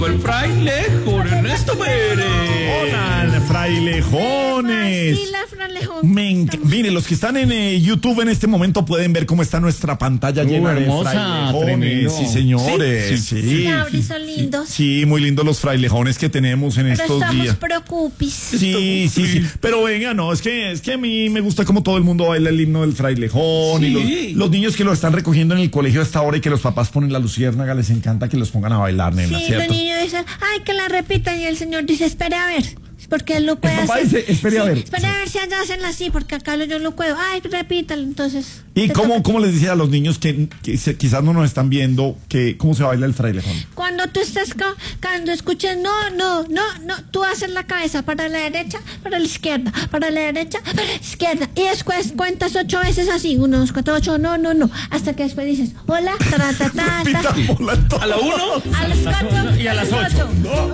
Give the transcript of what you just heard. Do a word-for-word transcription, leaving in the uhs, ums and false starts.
El frailejón, Ernesto Pérez. Hola, frailejones. Sí, la frailejón. Me enc- Mire, los que están en eh, YouTube en este momento pueden ver cómo está nuestra pantalla Uh, llena hermosa, de frailejones. tremendo. Sí, señores. Sí, Sí, Lauri, son lindos. Sí, muy lindos los frailejones que tenemos en Pero estos estamos días. preocupis. Sí, sí, sí. Pero venga, no, es que es que a mí me gusta como todo el mundo baila el himno del frailejón. Sí. Y los, los niños que lo están recogiendo en el colegio hasta ahora y que los papás ponen la luciérnaga, les encanta que los pongan a bailar, nena, Sí, ¿cierto? los niños dicen, ay, que la repitan, y el señor dice, espere a ver, porque él lo puede papá hacer. dice, "Espere a ver". Espere a ver si allá hacen así, porque acá yo no puedo. Ay, repítalo, entonces. ¿Y te cómo, toca. cómo les decía a los niños que, que se- quizás no nos están viendo que cómo se baila el frailejón? Cuando tú estás, ca- cuando escuches, no, no, no, no, tú haces la cabeza para la derecha, para la izquierda, para la derecha, para la izquierda. Y después cuentas ocho veces así, uno, dos, cuatro, ocho, no, no, no. Hasta que después dices, hola, ta, ta, ta, ta. Pitámosla entonces. A la uno. A las cuatro Y a las las ocho. ocho.